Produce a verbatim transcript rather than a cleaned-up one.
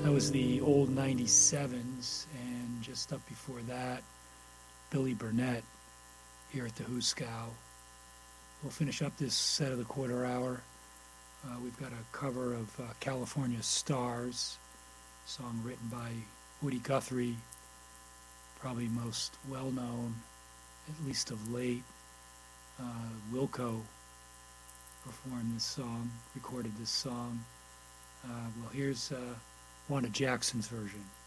That was the old ninety-sevens, and just up before that, Billy Burnett here at the Huskow. We'll finish up this set of the quarter hour. Uh, we've got a cover of uh, California Stars, a song written by Woody Guthrie, probably most well-known, at least of late. Uh, Wilco performed this song, recorded this song. Uh, well, here's uh, Wanda Jackson's version.